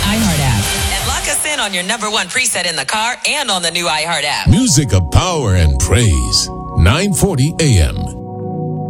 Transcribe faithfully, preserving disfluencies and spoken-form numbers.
iHeart app. And lock us in on your number one preset in the car and on the new iHeart app. Music of power and praise. nine forty A M